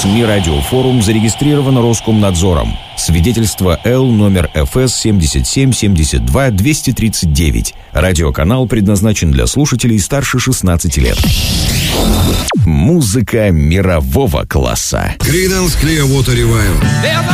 СМИ «Радиофорум» зарегистрировано Роскомнадзором. Свидетельство Л номер ФС 77-72-239. Радиоканал предназначен для слушателей старше 16 лет. Музыка мирового класса. Creedence Clearwater Revival.